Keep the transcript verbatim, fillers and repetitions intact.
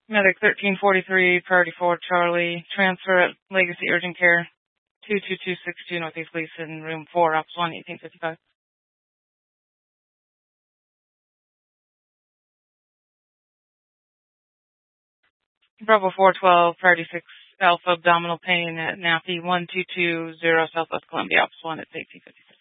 Medic thirteen forty-three, priority four, Charlie. Transfer at Legacy Urgent Care, two two two six two Northeast Gleason, room four, Ops one, eighteen fifty-five. Bravo four twelve, priority six, Alpha abdominal pain at N A P I one two two zero Southwest Columbia, Ops one, it's eighteen fifty-six.